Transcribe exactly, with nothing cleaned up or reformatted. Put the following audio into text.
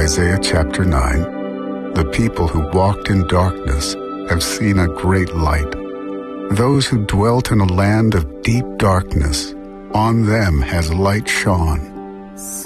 Isaiah chapter nine, the people who walked in darkness have seen a great light. Those who dwelt in a land of deep darkness, on them has light shone.